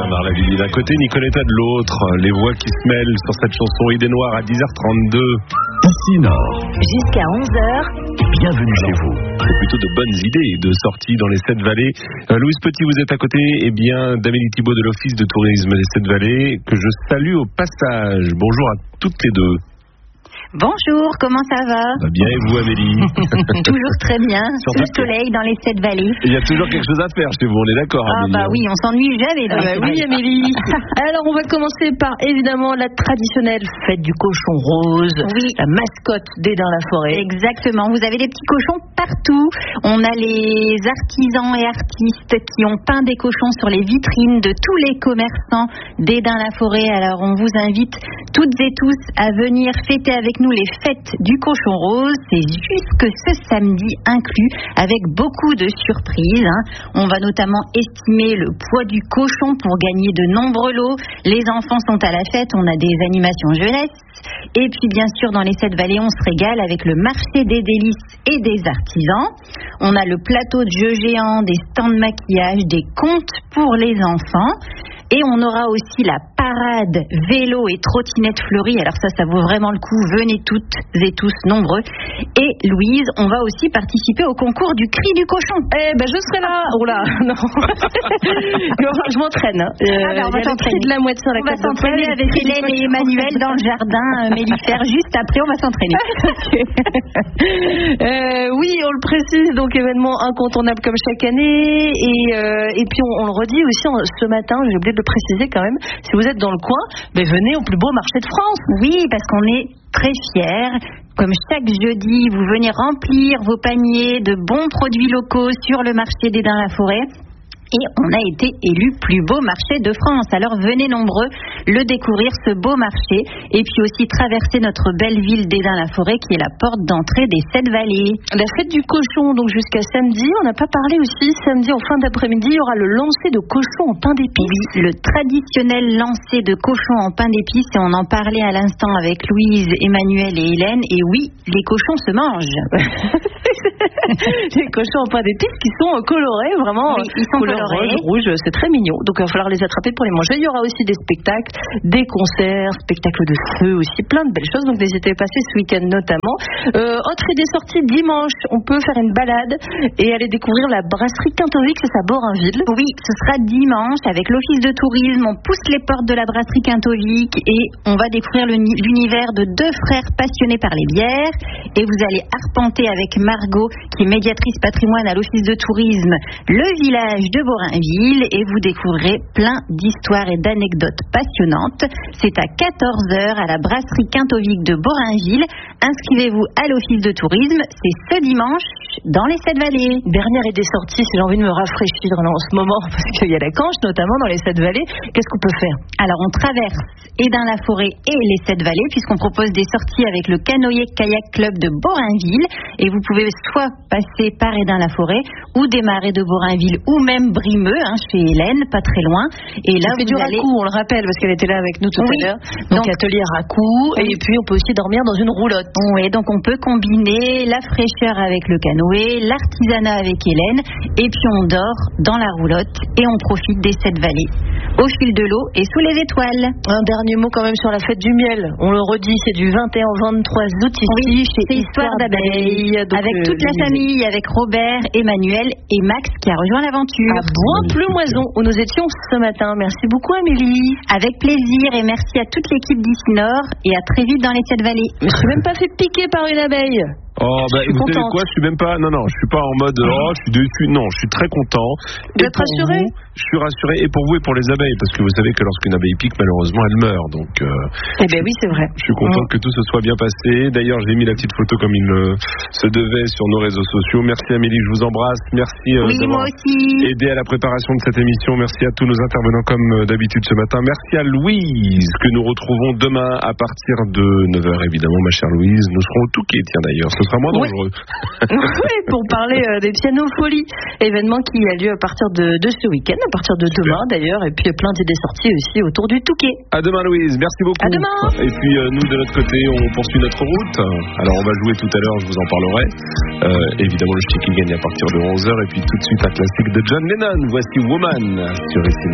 Bernard Lavilliers d'un côté, Nicoletta de l'autre. Les voix qui se mêlent sur cette chanson Idée Noire à 10h32. Ici Nord. Jusqu'à 11h. Bienvenue chez vous. C'est plutôt de bonnes idées de sortie dans les 7 vallées. Louise Petit, vous êtes à côté d'Amélie Thibault de l'Office de tourisme des 7 vallées, que je salue au passage. Bonjour à toutes les deux. Bonjour, comment ça va? Bien, et vous, Amélie? Toujours très bien, sous le soleil dans les 7 vallées. Il y a toujours quelque chose à faire chez vous, on est d'accord, Amélie? Ah bah oui, on s'ennuie jamais dans les 7 oui, vallées. Amélie. Alors, on va commencer par, évidemment, la traditionnelle fête du cochon rose. Oui. La mascotte d'Hesdin-la-Forêt. Exactement, vous avez des petits cochons partout. On a les artisans et artistes qui ont peint des cochons sur les vitrines de tous les commerçants d'Hesdin-la-Forêt. Alors, on vous invite toutes et tous à venir fêter avec nous les fêtes du cochon rose. C'est jusque ce samedi inclus, avec beaucoup de surprises. On va notamment estimer le poids du cochon pour gagner de nombreux lots. Les enfants sont à la fête, on a des animations jeunesse. Et puis bien sûr, dans les 7 vallées, on se régale avec le marché des délices et des artisans. On a le plateau de jeux géants, des stands de maquillage, des contes pour les enfants. Et on aura aussi la parade vélo et trottinette fleurie. Alors ça vaut vraiment le coup. Venez toutes et tous nombreux. Et Louise, on va aussi participer au concours du cri du cochon. Eh ben, je serai là. Oh là, non. Je m'entraîne. On va s'entraîner de la moitié sur la On va s'entraîner avec Hélène et Emmanuel dans le jardin mellifère. Juste après, on va s'entraîner. Oui, on le précise. Donc, événement incontournable comme chaque année. Et puis, on le redit aussi ce matin. J'ai oublié de le préciser quand même. Si vous êtes dans le coin, venez au plus beau marché de France. Oui, parce qu'on est très fiers. Comme chaque jeudi, vous venez remplir vos paniers de bons produits locaux sur le marché d'Hesdin-la-Forêt. Et on a été élu plus beau marché de France. Alors venez nombreux le découvrir, ce beau marché. Et puis aussi traverser notre belle ville d'Hesdin-la-Forêt qui est la porte d'entrée des 7 vallées. La fête du cochon, donc jusqu'à samedi. On n'a pas parlé aussi, samedi en fin d'après-midi, il y aura le lancer de cochon en pain d'épices. Oui, le traditionnel lancer de cochon en pain d'épices. Et on en parlait à l'instant avec Louise, Emmanuel et Hélène. Et oui, les cochons se mangent. Les cochons en pain d'épices qui sont colorés, vraiment. Oui, ils sont colorés. Rose, rouge, c'est très mignon. Donc il va falloir les attraper pour les manger. Il y aura aussi des spectacles, des concerts, spectacles de feu aussi, plein de belles choses. Donc n'hésitez pas à passer ce week-end notamment. Autre idée sortie dimanche, on peut faire une balade et aller découvrir la brasserie Quintovic, c'est à Borainville. Oui, ce sera dimanche avec l'office de tourisme. On pousse les portes de la brasserie Quintovic et on va découvrir l'univers de 2 frères passionnés par les bières. Et vous allez arpenter avec Margot, qui est médiatrice patrimoine à l'office de tourisme, le village de Borainville, et vous découvrirez plein d'histoires et d'anecdotes passionnantes. C'est à 14h à la brasserie Quintovic de Borainville. Inscrivez-vous à l'office de tourisme, c'est ce dimanche dans les 7 vallées. Dernière idée sortie, si j'ai envie de me rafraîchir en ce moment, parce qu'il y a la Canche notamment dans les 7 vallées, qu'est-ce qu'on peut faire? Alors on traverse Hesdin-la-Forêt et les 7 vallées, puisqu'on propose des sorties avec le Canoë Kayak Club de Borainville, et vous pouvez soit passer par Hesdin-la-Forêt ou démarrer de Borainville ou même Brimeux, chez Hélène, pas très loin. Et là, vous du raccou, on le rappelle, parce qu'elle était là avec nous tout à l'heure. Donc atelier raccou, et puis on peut aussi dormir dans une roulotte. Oui, donc on peut combiner la fraîcheur avec le canoë, l'artisanat avec Hélène, et puis on dort dans la roulotte et on profite des 7 vallées, au fil de l'eau et sous les étoiles. Un dernier mot quand même sur la fête du miel. On le redit, c'est du 21 au 23 août ici, chez Histoire d'abeilles, avec toute la famille, avec Robert, Emmanuel et Max qui a rejoint l'aventure. À Bois-Plumoison, où nous étions ce matin. Merci beaucoup, Amélie. Avec plaisir, et merci à toute l'équipe d'Ici Nord, et à très vite dans les 7 vallées. Je ne suis même pas fait piquer par une abeille. Oh, vous savez quoi, je suis même pas. Non, je suis pas en mode. Oh, je suis déçu. Non, je suis très content. Vous êtes rassuré? Je suis rassuré, et pour vous et pour les abeilles, parce que vous savez que lorsqu'une abeille pique, malheureusement, elle meurt. Donc. Oui, c'est vrai. Je suis content que tout se soit bien passé. D'ailleurs, j'ai mis la petite photo comme il se devait sur nos réseaux sociaux. Merci Amélie, je vous embrasse. Merci d'avoir aidé à la préparation de cette émission. Merci à tous nos intervenants comme d'habitude ce matin. Merci à Louise, que nous retrouvons demain à partir de 9h, évidemment, ma chère Louise. Nous serons au Touquet, tiens d'ailleurs. Ce sera moins dangereux. Oui, pour parler des pianos folies, événement qui a lieu à partir de ce week-end, à partir de demain d'ailleurs, et puis plein d'idées sorties aussi autour du Touquet. À demain Louise, merci beaucoup. À demain. Et puis nous de notre côté, on poursuit notre route. Alors on va jouer tout à l'heure, je vous en parlerai. Évidemment le Chic qui gagne à partir de 11h, et puis tout de suite un classique de John Lennon. Voici Woman sur ici.